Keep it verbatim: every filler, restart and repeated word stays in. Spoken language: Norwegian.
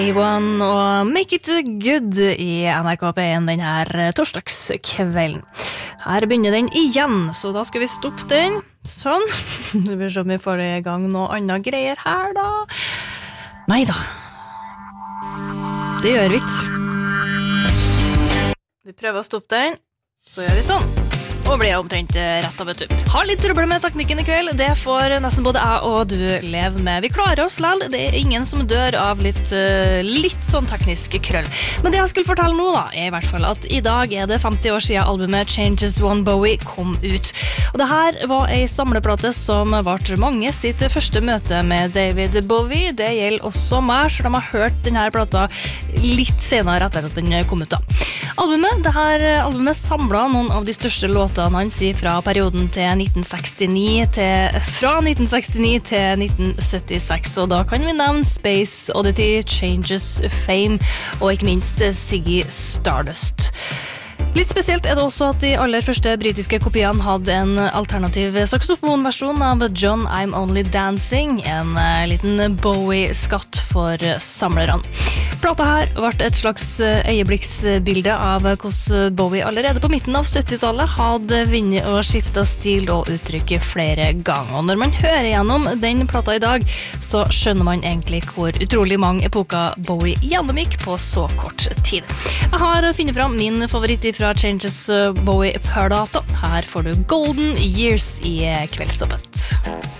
One og Make It Good i N R K P en den her torsdagskvelden. Her begynner den igjen, så da skal vi stoppe den. Sånn. Du vil se om vi får i gang noe annet greier her da. Neida. Det gjør vi ikke. Vi prøver å stoppe den, så gjør vi sånn. Og blir omtrent rett av, vet du. Har litt trøbbel med teknikken i kveld. Det får nesten både jeg og du leve med. Vi klarer oss lell. Det er ingen som dør av litt, uh, litt sånn tekniske krøll. Men det jeg skulle fortelle nå da, er i hvert fall at i dag er det femti år siden albumet Changes One Bowie kom ut. Og det her var en samleplate som var mange sitt første møte med David Bowie. Det gjelder også meg, så de har hørt denne plata litt senere etter at den kom ut da. Albumet, det her albumet samlet noen av de største låtene han sier fra perioden til nitten sekstini til, fra nitten sekstini til nitten syttiseks, og da kan vi nevne Space Oddity, Changes, Fame og ikke minst Ziggy Stardust. Litt spesielt er det også at de aller første britiske kopiene hadde en alternativ saksofonversjon av John I'm Only Dancing, en liten Bowie-skatt for samlerne. Plata her ble et slags øyeblikksbilde av hvordan Bowie allerede på midten av syttitallet hadde vunnet og skiftet stil og uttrykk flere ganger. Og når man hører gjennom den plata i dag, så skjønner man egentlig hvor utrolig mange epoker Bowie gjennomgikk på så kort tid. Jeg har funnet fram min favoritt fra Changes Bowie-plata. Her får du Golden Years i Kveldsstoppet.